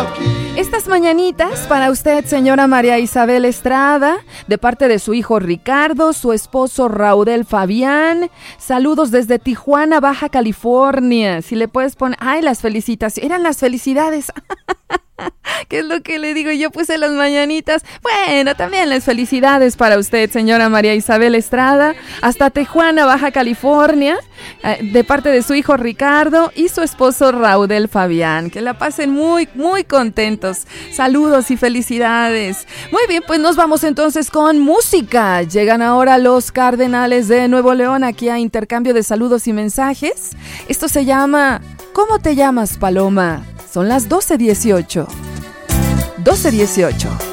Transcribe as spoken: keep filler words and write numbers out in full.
Estas mañanitas para usted, señora María Isabel Estrada, de parte de su hijo Ricardo, su esposo Raudel Fabián. Saludos desde Tijuana, Baja California. Si le puedes poner... Ay, las felicitaciones. Eran las felicidades. ¿Qué es lo que le digo? Yo puse las mañanitas. Bueno, también las felicidades para usted, señora María Isabel Estrada, hasta Tijuana, Baja California, de parte de su hijo Ricardo y su esposo Raudel Fabián. Que la pasen muy, muy contentos. Saludos y felicidades. Muy bien, pues nos vamos entonces con música. Llegan ahora los Cardenales de Nuevo León aquí a intercambio de saludos y mensajes. Esto se llama ¿Cómo te llamas, Paloma? Son las doce dieciocho. doce dieciocho.